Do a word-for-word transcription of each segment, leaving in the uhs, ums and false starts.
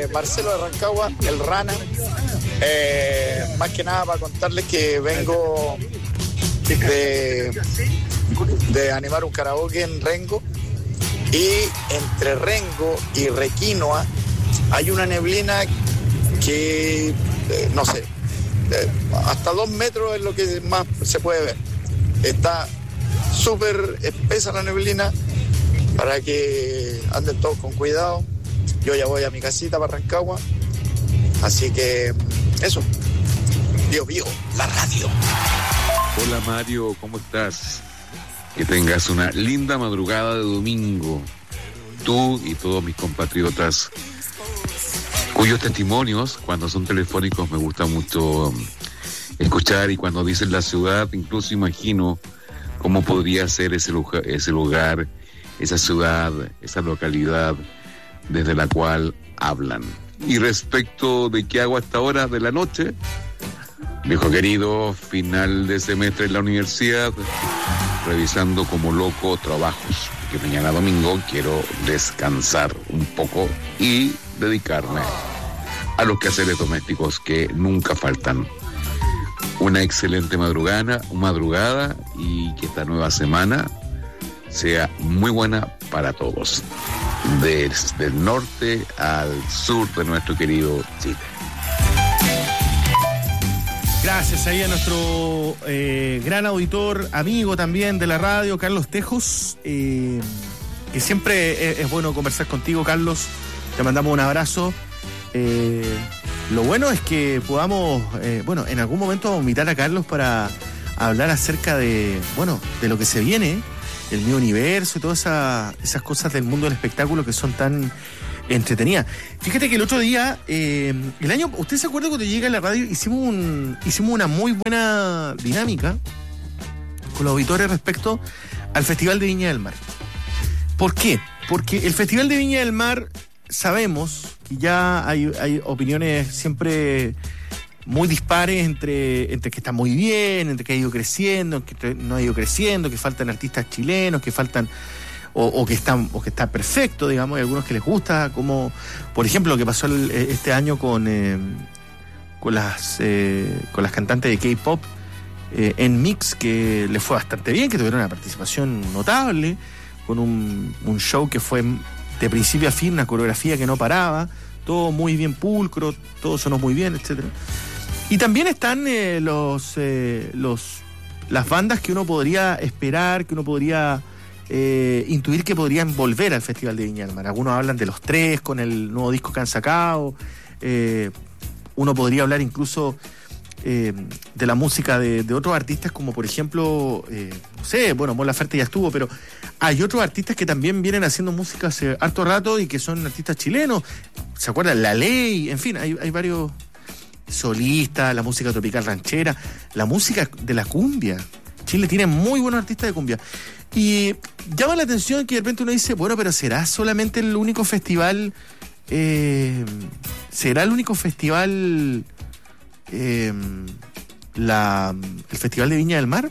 eh, Marcelo de Rancagua, el Rana. Eh, más que nada para contarles que vengo de, de animar un karaoke en Rengo, y entre Rengo y Requinoa hay una neblina que, eh, no sé, eh, hasta dos metros es lo que más se puede ver. Está súper espesa la neblina, para que anden todos con cuidado. Yo ya voy a mi casita para Rancagua, así que eso. Bio Bio, la radio. Hola Mario, ¿cómo estás? Que tengas una linda madrugada de domingo, tú y todos mis compatriotas, cuyos testimonios, cuando son telefónicos, me gusta mucho escuchar, y cuando dicen la ciudad, incluso imagino cómo podría ser ese lugar, ese lugar, esa ciudad, esa localidad desde la cual hablan. Y respecto de qué hago a esta hora de la noche, viejo querido, final de semestre en la universidad, revisando como loco trabajos, porque mañana domingo quiero descansar un poco y dedicarme a los quehaceres domésticos que nunca faltan. Una excelente madrugada, madrugada y que esta nueva semana sea muy buena para todos, desde el norte al sur de nuestro querido Chile. Gracias ahí a nuestro eh, gran auditor, amigo también de la radio, Carlos Tejos, eh, que siempre es, es bueno conversar contigo, Carlos. Te mandamos un abrazo. Eh, lo bueno es que podamos, eh, bueno, en algún momento vamos a invitar a Carlos para hablar acerca de, bueno, de lo que se viene, el nuevo universo y todas esa, esas cosas del mundo del espectáculo que son tan entretenidas. Fíjate que el otro día, eh, el año, ¿usted se acuerda cuando llega a la radio? Hicimos un, hicimos una muy buena dinámica con los auditores respecto al Festival de Viña del Mar. ¿Por qué? Porque el Festival de Viña del Mar, sabemos que ya hay, hay opiniones siempre muy dispares entre, entre que está muy bien, entre que ha ido creciendo, que no ha ido creciendo, que faltan artistas chilenos, que faltan o, o que están o que está perfecto, digamos. Hay algunos que les gusta, como por ejemplo lo que pasó el, este año con eh, con las eh, con las cantantes de K-pop eh, en Mix, que les fue bastante bien, que tuvieron una participación notable, con un, un show que fue de principio a fin, una coreografía que no paraba, todo muy bien pulcro, todo sonó muy bien, etcétera. Y también están eh, los, eh, los las bandas que uno podría esperar, que uno podría eh, intuir que podrían volver al Festival de Viña del Mar. Algunos hablan de Los Tres con el nuevo disco que han sacado. Eh, uno podría hablar incluso eh, de la música de, de otros artistas, como por ejemplo, eh, no sé, bueno, Mon Laferte ya estuvo, pero hay otros artistas que también vienen haciendo música hace harto rato y que son artistas chilenos. ¿Se acuerdan? La Ley, en fin, hay, hay varios solistas, la música tropical ranchera, la música de la cumbia. Chile tiene muy buenos artistas de cumbia. Y llama la atención que de repente uno dice, bueno, pero ¿será solamente el único festival? Eh, ¿Será el único festival, eh, la, el Festival de Viña del Mar?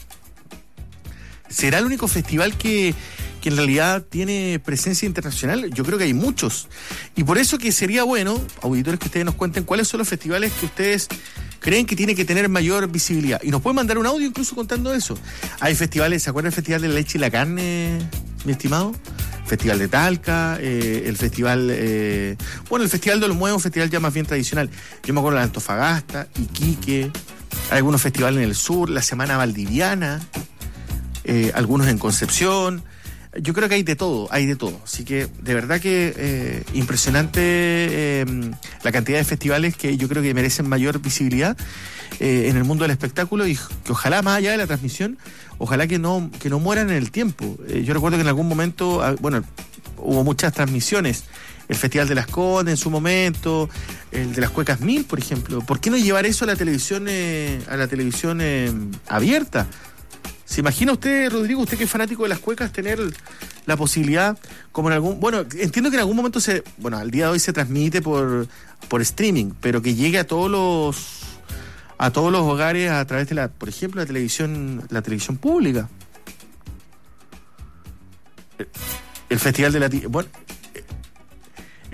¿Será el único festival que, que en realidad tiene presencia internacional? Yo creo que hay muchos. Y por eso que sería bueno, auditores, que ustedes nos cuenten cuáles son los festivales que ustedes creen que tienen que tener mayor visibilidad. Y nos pueden mandar un audio incluso contando eso. Hay festivales, ¿se acuerdan del Festival de la Leche y la Carne, mi estimado? Festival de Talca, eh, el festival, eh, bueno, el Festival de los Muevos, festival ya más bien tradicional. Yo me acuerdo de Antofagasta, Iquique, hay algunos festivales en el sur, la Semana Valdiviana, eh, algunos en Concepción. Yo creo que hay de todo, hay de todo. Así que de verdad que eh, impresionante eh, la cantidad de festivales que yo creo que merecen mayor visibilidad eh, en el mundo del espectáculo, y que ojalá, más allá de la transmisión, ojalá que no, que no mueran en el tiempo. Eh, yo recuerdo que en algún momento, bueno, hubo muchas transmisiones. El Festival de las Condes en su momento, el de las Cuecas Mil, por ejemplo. ¿Por qué no llevar eso a la televisión, eh, a la televisión eh, abierta? ¿Se imagina usted, Rodrigo, usted que es fanático de las cuecas, tener la posibilidad, como en algún... Bueno, entiendo que en algún momento se... Bueno, al día de hoy se transmite por, por streaming, pero que llegue a todos los a todos los hogares a través de la, por ejemplo, la televisión, la televisión pública. El Festival de la... Bueno,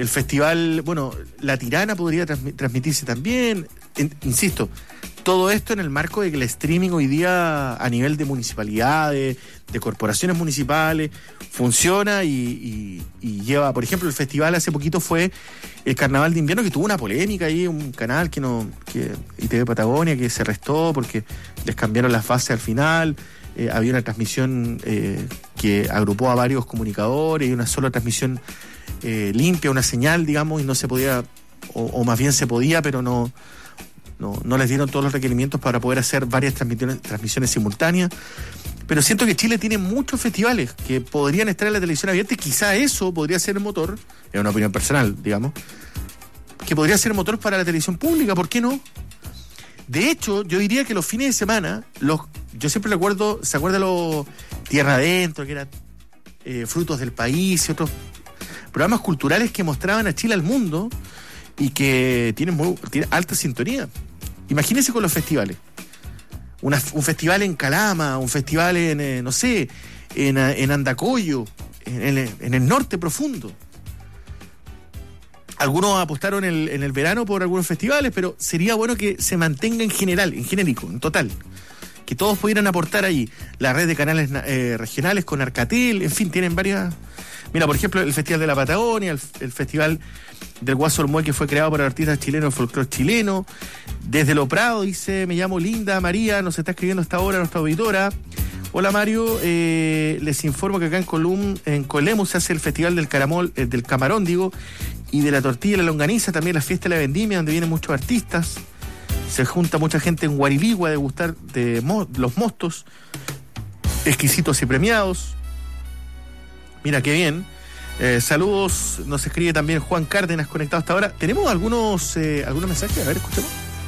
El festival, bueno, La Tirana podría transmi- transmitirse también. En, insisto, todo esto en el marco de que el streaming hoy día a nivel de municipalidades, de corporaciones municipales, funciona y, y, y lleva, por ejemplo, el festival hace poquito fue el Carnaval de Invierno, que tuvo una polémica ahí, un canal que no, que I T V Patagonia, que se restó porque les cambiaron las fases al final. Eh, había una transmisión eh, que agrupó a varios comunicadores y una sola transmisión eh, limpia, una señal, digamos, y no se podía, o, o más bien se podía, pero no, no, no les dieron todos los requerimientos para poder hacer varias transmisiones, transmisiones simultáneas. Pero siento que Chile tiene muchos festivales que podrían estar en la televisión abierta y quizá eso podría ser el motor, es una opinión personal, digamos, que podría ser el motor para la televisión pública, ¿por qué no? De hecho, yo diría que los fines de semana, los, yo siempre recuerdo, ¿se acuerda los Tierra Adentro, que era eh, Frutos del País y otros programas culturales que mostraban a Chile al mundo y que tienen, muy, tienen alta sintonía? Imagínense con los festivales. Una, un festival en Calama, un festival en, eh, no sé, en, en Andacollo, en, en, en el norte profundo. Algunos apostaron en el, en el verano por algunos festivales, pero sería bueno que se mantenga en general, en genérico, en total. Que todos pudieran aportar ahí. La red de canales eh, regionales con Arcatel, en fin, tienen varias... Mira, por ejemplo, el Festival de la Patagonia, el, el Festival del Guaso Ormoy, que fue creado por artistas chilenos del folclore chileno. Desde Lo Prado, dice, me llamo Linda María, nos está escribiendo esta hora nuestra auditora. Hola Mario, eh, les informo que acá en Colum, en Colemu se hace el Festival del Caramol, eh, del Camarón, digo, y de la tortilla y la longaniza, también la fiesta de la vendimia, donde vienen muchos artistas. Se junta mucha gente en Guariligua a degustar de mo- los mostos, exquisitos y premiados. Mira qué bien. Eh, saludos, nos escribe también Juan Cárdenas, conectado hasta ahora. ¿Tenemos algunos, eh, algunos mensajes? A ver, escuchemos.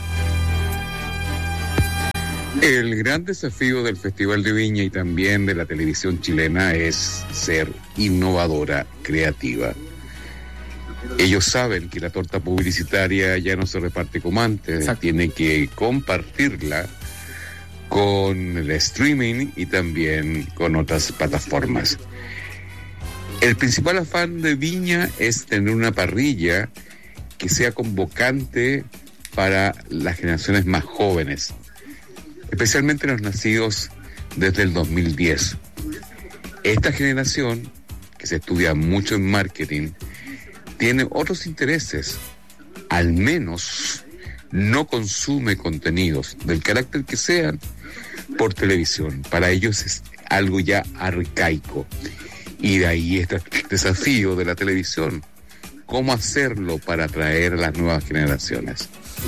El gran desafío del Festival de Viña y también de la televisión chilena es ser innovadora, creativa. Ellos saben que la torta publicitaria ya no se reparte como antes, Exacto. Tiene que compartirla con el streaming y también con otras plataformas. El principal afán de Viña es tener una parrilla que sea convocante para las generaciones más jóvenes, especialmente los nacidos desde el dos mil diez. Esta generación, que se estudia mucho en marketing, tiene otros intereses, al menos no consume contenidos, del carácter que sean, por televisión. Para ellos es algo ya arcaico. Y de ahí está el desafío de la televisión. ¿Cómo hacerlo para atraer a las nuevas generaciones?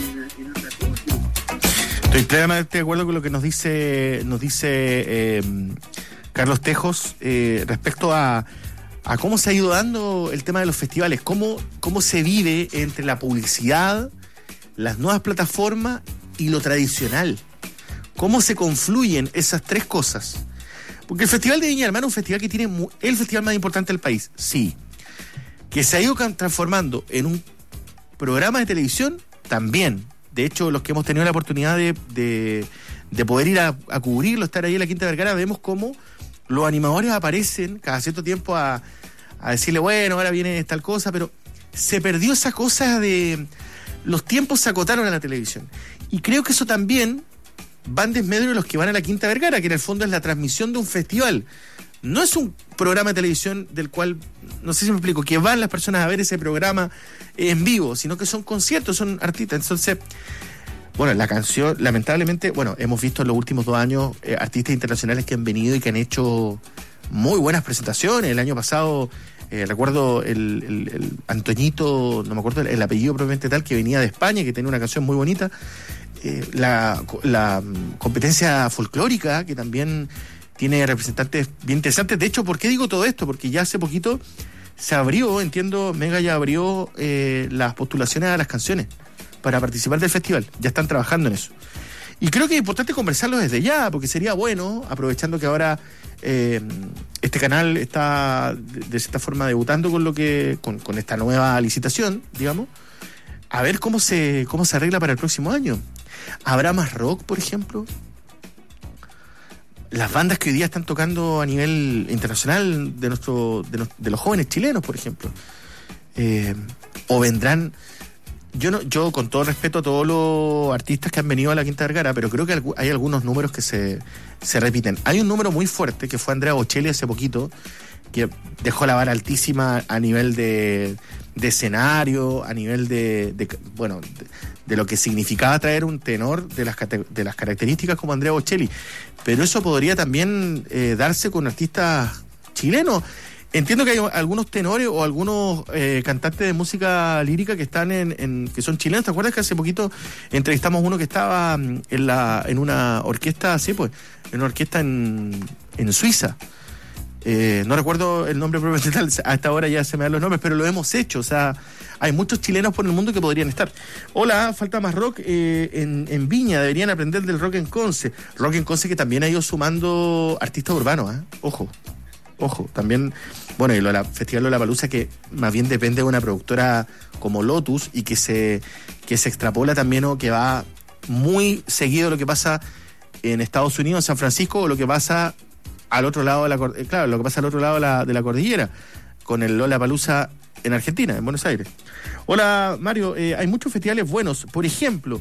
Estoy plenamente de acuerdo con lo que nos dice nos dice eh, Carlos Tejos eh, respecto a, a cómo se ha ido dando el tema de los festivales, cómo, cómo se vive entre la publicidad, las nuevas plataformas y lo tradicional. Cómo se confluyen esas tres cosas. Porque el Festival de Viña del Mar es un festival que tiene mu- el festival más importante del país, sí. Que se ha ido transformando en un programa de televisión, también. De hecho, los que hemos tenido la oportunidad de, de, de poder ir a, a cubrirlo, estar ahí en la Quinta Vergara, vemos cómo los animadores aparecen cada cierto tiempo a, a decirle, bueno, ahora viene tal cosa, pero se perdió esa cosa de... Los tiempos se acotaron a la televisión. Y creo que eso también va en desmedro de los que van a la Quinta Vergara, que en el fondo es la transmisión de un festival. No es un programa de televisión del cual, no sé si me explico, que van las personas a ver ese programa en vivo, sino que son conciertos, son artistas. Entonces, bueno, la canción, lamentablemente, bueno, hemos visto en los últimos dos años eh, artistas internacionales que han venido y que han hecho muy buenas presentaciones. El año pasado, eh, recuerdo el, el, el Antoñito, no me acuerdo el, el apellido propiamente tal, que venía de España, que tenía una canción muy bonita. Eh, la, la competencia folclórica, que también tiene representantes bien interesantes. De hecho, ¿por qué digo todo esto? Porque ya hace poquito se abrió, entiendo, Mega ya abrió eh, las postulaciones a las canciones para participar del festival. Ya están trabajando en eso. Y creo que es importante conversarlo desde ya, porque sería bueno, aprovechando que ahora eh, este canal está de, de cierta forma debutando con lo que con, con esta nueva licitación, digamos, a ver cómo se cómo se arregla para el próximo año. ¿Habrá más rock, por ejemplo? Las bandas que hoy día están tocando a nivel internacional de nuestro de, no, de los jóvenes chilenos, por ejemplo. Eh, o vendrán... Yo no, yo con todo respeto a todos los artistas que han venido a la Quinta Vergara, pero creo que hay algunos números que se, se repiten. Hay un número muy fuerte que fue Andrea Bocelli hace poquito, que dejó la vara altísima a nivel de, de escenario, a nivel de, de bueno, de, de lo que significaba traer un tenor de las, de las características como Andrea Bocelli. Pero eso podría también eh, darse con artistas chilenos. Entiendo que hay algunos tenores o algunos eh, cantantes de música lírica que están en, en que son chilenos. ¿Te acuerdas que hace poquito entrevistamos uno que estaba en la en una orquesta, sí, pues, en una orquesta en, en Suiza? Eh, no recuerdo el nombre propiamente tal, hasta ahora ya se me dan los nombres, pero lo hemos hecho. O sea, hay muchos chilenos por el mundo que podrían estar. Hola, falta más rock eh, en, en Viña, deberían aprender del rock en Conce. Rock en Conce que también ha ido sumando artistas urbanos, ¿eh? Ojo. Ojo, también, bueno, y la Festival Lollapalooza, que más bien depende de una productora como Lotus y que se, que se extrapola también, o que va muy seguido lo que pasa en Estados Unidos, en San Francisco, o lo que pasa al otro lado de la cordillera, claro, lo que pasa al otro lado de la, de la cordillera, con el Lollapalooza en Argentina, en Buenos Aires. Hola, Mario, eh, hay muchos festivales buenos. Por ejemplo,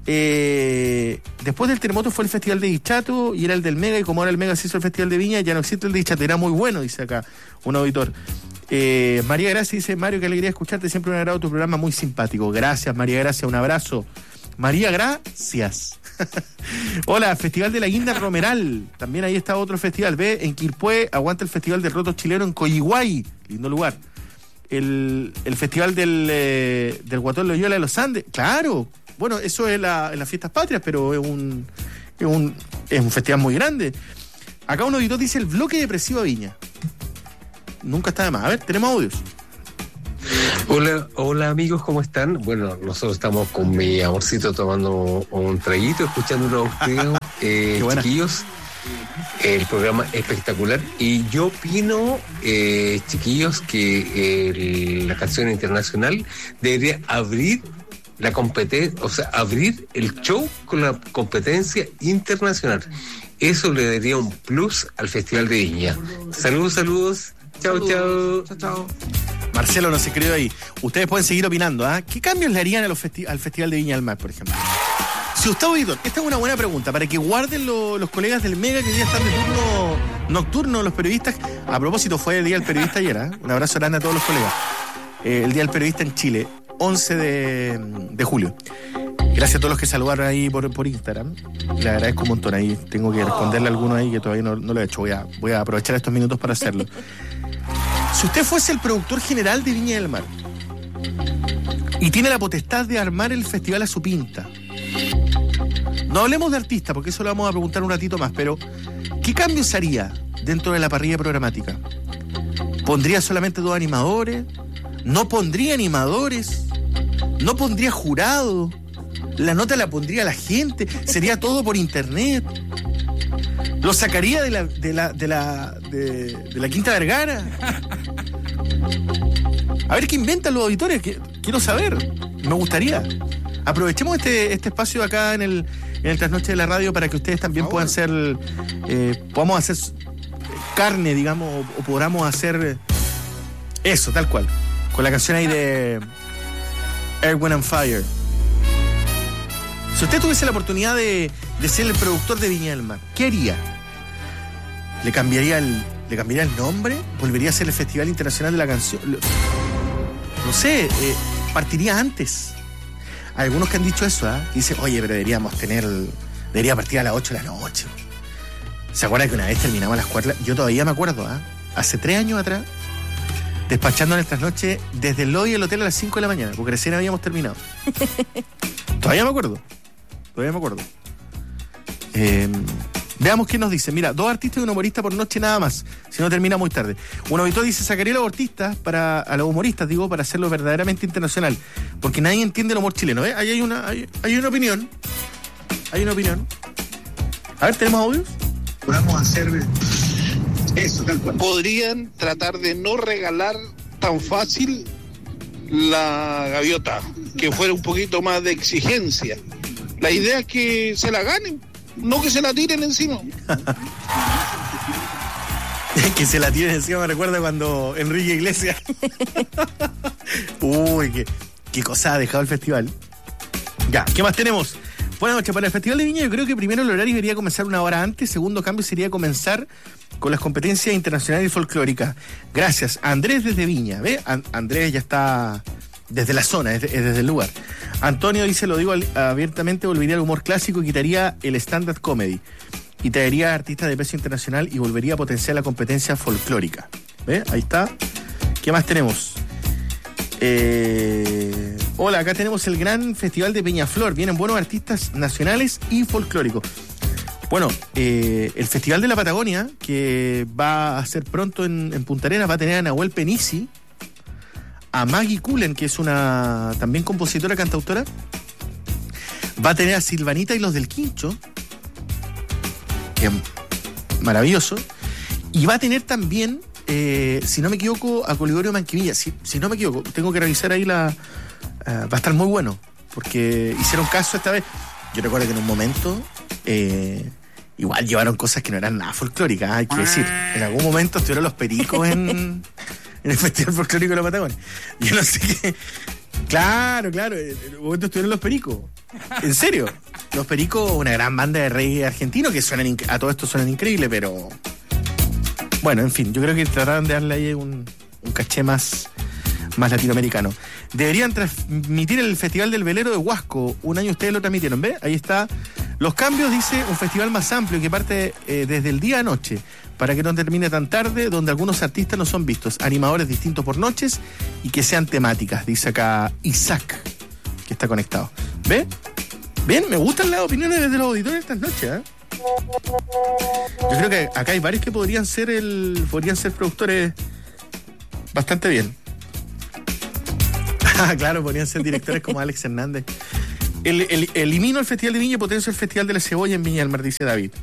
eh, después del terremoto fue el Festival de Dichato y era el del Mega, y como ahora el Mega se hizo el Festival de Viña, ya no existe el de Dichato. Era muy bueno, dice acá un auditor. Eh, María Gracia dice: Mario, qué alegría escucharte, siempre un agrado tu programa, muy simpático. Gracias, María Gracia, un abrazo. María, gracias. Hola, Festival de la Guinda Romeral, también ahí está otro festival. Ve, en Quilpué, aguanta el Festival del Roto Chileno en Coyihuay, lindo lugar. El, el Festival del, eh, del Guatón Loyola de los Andes, claro, bueno, eso es la, en las fiestas patrias, pero es un, es un es un festival muy grande. Acá un auditor dice: el bloque depresivo a Viña. Nunca está de más. A ver, tenemos audios. Hola, hola amigos, ¿cómo están? Bueno, nosotros estamos con mi amorcito tomando un traguito, escuchando unos audios, eh, chiquillos. El programa espectacular, y yo opino, eh, chiquillos, que eh, la canción internacional debería abrir la competencia, o sea, abrir el show con la competencia internacional. Eso le daría un plus al Festival de Viña. Saludos, saludos. Chao, chao. Chao, chao. Marcelo nos escribió ahí. Ustedes pueden seguir opinando, ¿ah? ¿eh? ¿Qué cambios le harían a los festi- al Festival de Viña del Mar, por ejemplo? Si usted, auditor, esta es una buena pregunta, para que guarden lo, los colegas del Mega que hoy día están de turno nocturno, los periodistas. A propósito, fue el Día del Periodista ayer, ¿eh? Un abrazo grande a todos los colegas. Eh, el Día del Periodista en Chile, once de julio. Gracias a todos los que saludaron ahí por, por Instagram. Le agradezco un montón ahí. Tengo que responderle a alguno ahí que todavía no, no lo he hecho. Voy a, voy a aprovechar estos minutos para hacerlo. Si usted fuese el productor general de Viña del Mar y tiene la potestad de armar el festival a su pinta, no hablemos de artistas, porque eso lo vamos a preguntar un ratito más, pero ¿qué cambios haría dentro de la parrilla programática? ¿Pondría solamente dos animadores? ¿No pondría animadores? ¿No pondría jurado? ¿La nota la pondría la gente? ¿Sería todo por internet? ¿Lo sacaría de la de la de la de, de la Quinta Vergara? A ver qué inventan los auditores, que, quiero saber, me gustaría. Aprovechemos este este espacio acá en el en el Trasnoche de la Radio para que ustedes también puedan ser, eh, podamos hacer carne, digamos, o, o podamos hacer eso, tal cual, con la canción ahí de Earth, Wind and Fire. Si usted tuviese la oportunidad de, de ser el productor de Viña del Mar, ¿qué haría? ¿Le cambiaría el, ¿le cambiaría el nombre? ¿Volvería a ser el Festival Internacional de la Canción? No sé, eh, partiría antes. Hay algunos que han dicho eso, ¿eh? Que dicen: oye, pero deberíamos tener, debería partir a las ocho de la noche. ¿Se acuerdan que una vez terminamos a las cuatro? Yo todavía me acuerdo, ¿eh? Hace tres años atrás, despachando en el trasnoche desde el lobby del hotel a las cinco de la mañana, porque recién habíamos terminado. Todavía me acuerdo. Todavía me acuerdo. Eh, veamos qué nos dice. Mira, dos artistas y un humorista por noche nada más. Si no termina muy tarde. Un auditor dice: sacaría a los artistas para, a los humoristas, digo, para hacerlo verdaderamente internacional. Porque nadie entiende el humor chileno, ¿eh? Ahí hay una, hay, hay una opinión. Hay una opinión. A ver, ¿tenemos audios? Podemos hacer eso, tal cual. Podrían tratar de no regalar tan fácil la gaviota, que fuera un poquito más de exigencia. La idea es que se la ganen, no que se la tiren encima. Que se la tiren encima me recuerda cuando Enrique Iglesias Uy, qué, qué cosa ha dejado el festival. Ya, ¿qué más tenemos? Buenas noches. Para el Festival de Viña yo creo que primero el horario debería comenzar una hora antes. Segundo cambio sería comenzar con las competencias internacionales y folclóricas. Gracias. Andrés desde Viña. ¿Ve? An- Andrés ya está desde la zona, es, de, es desde el lugar. Antonio dice, lo digo al, abiertamente, volvería al humor clásico y quitaría el stand-up comedy. Y traería artistas de peso internacional y volvería a potenciar la competencia folclórica. ¿Ve? Ahí está. ¿Qué más tenemos? Eh... Hola, acá tenemos el gran festival de Peñaflor. Vienen buenos artistas nacionales y folclóricos. Bueno, eh, el Festival de la Patagonia, que va a ser pronto en, en Punta Arenas, va a tener a Nahuel Penisi, a Maggie Cullen, que es una también compositora, cantautora. Va a tener a Silvanita y los del Quincho, que es maravilloso. Y va a tener también, eh, si no me equivoco, a Colidorio Manquivilla. Si, si no me equivoco, tengo que revisar ahí la... Uh, va a estar muy bueno, porque hicieron caso esta vez. Yo recuerdo que en un momento eh, igual llevaron cosas que no eran nada folclóricas, hay que decir. En algún momento estuvieron los pericos en, en el Festival Folclórico de la Patagonia. Yo no sé qué. Claro, claro, en un momento estuvieron los pericos. En serio. Los pericos, una gran banda de reggae argentino que suenan inc- a todo esto suenan increíbles, pero bueno, en fin, yo creo que trataron de darle ahí un, un caché más, más latinoamericano. Deberían transmitir el Festival del Velero de Huasco. Un año ustedes lo transmitieron, ¿ves? Ahí está. Los cambios, dice, un festival más amplio que parte eh, desde el día a noche, para que no termine tan tarde, donde algunos artistas no son vistos, animadores distintos por noches y que sean temáticas, dice acá Isaac, que está conectado. ¿Ve? Bien, me gustan las opiniones de los auditores estas noches, ¿eh? Yo creo que acá hay varios que podrían ser el podrían ser productores bastante bien. Claro, podrían ser directores como Alex Hernández. El, el, elimino el Festival de Viña y potencio el Festival de la Cebolla en Viña del Mar, dice David.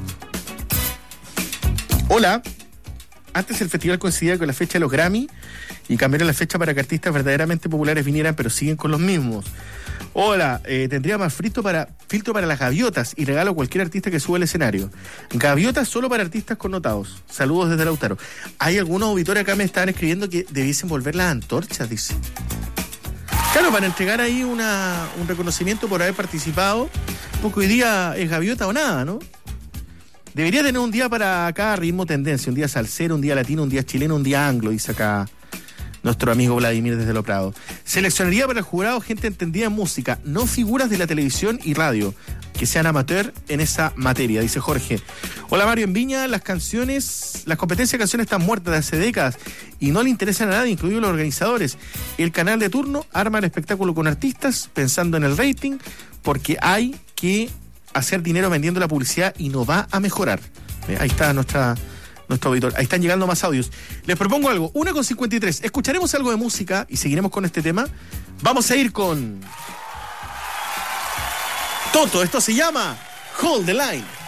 Hola. Antes el festival coincidía con la fecha de los Grammy y cambiaron la fecha para que artistas verdaderamente populares vinieran, pero siguen con los mismos. Hola, eh, tendría más filtro para, filtro para las gaviotas y regalo a cualquier artista que suba al escenario. Gaviotas solo para artistas connotados. Saludos desde Lautaro. Hay algunos auditores acá me estaban escribiendo que debiesen volver las antorchas, dice. Claro, para entregar ahí una, un reconocimiento por haber participado, porque hoy día es gaviota o nada, ¿no? Debería tener un día para cada ritmo tendencia, un día salsero, un día latino, un día chileno, un día anglo, dice acá nuestro amigo Vladimir desde Lo Prado. Seleccionaría para el jurado gente entendida en música, no figuras de la televisión y radio, que sean amateur en esa materia, dice Jorge. Hola Mario, en Viña las canciones, las competencias de canciones están muertas de hace décadas y no le interesan a nadie, incluidos los organizadores. El canal de turno arma el espectáculo con artistas pensando en el rating, porque hay que hacer dinero vendiendo la publicidad y no va a mejorar. Eh, ahí está nuestra... nuestro auditor. Ahí están llegando más audios. Les propongo algo, una con cincuenta y tres. Escucharemos algo de música y seguiremos con este tema. Vamos a ir con Toto. Esto se llama Hold the Line.